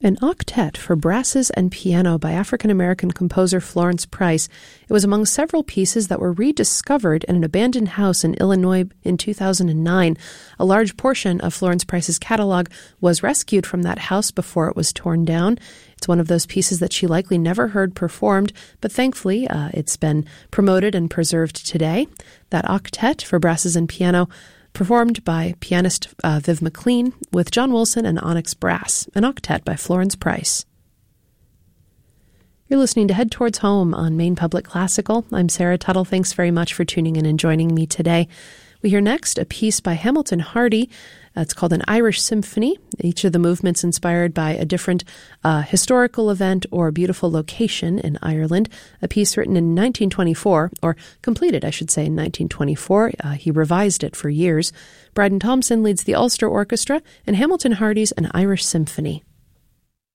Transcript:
An octet for brasses and piano by African-American composer Florence Price. It was among several pieces that were rediscovered in an abandoned house in Illinois in 2009. A large portion of Florence Price's catalog was rescued from that house before it was torn down. It's one of those pieces that she likely never heard performed, but thankfully it's been promoted and preserved today. That octet for brasses and piano, performed by pianist Viv McLean with John Wilson and Onyx Brass, an octet by Florence Price. You're listening to Head Towards Home on Maine Public Classical. I'm Sarah Tuttle. Thanks very much for tuning in and joining me today. We hear next a piece by Hamilton Hardy. It's called an Irish Symphony. Each of the movements inspired by a different historical event or beautiful location in Ireland. A piece written in 1924, or completed, I should say, in 1924. He revised it for years. Bryden Thompson leads the Ulster Orchestra, and Hamilton Hardy's An Irish Symphony.